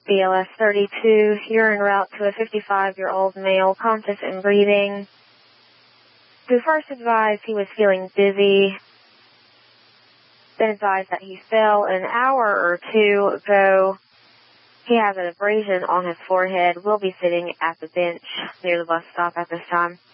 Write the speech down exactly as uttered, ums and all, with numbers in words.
B L S thirty-two, you're en route to a fifty-five-year-old male, conscious and breathing, who first advised he was feeling dizzy, then advised that he fell an hour or two ago. He has an abrasion on his forehead, will be sitting at the bench near the bus stop at this time.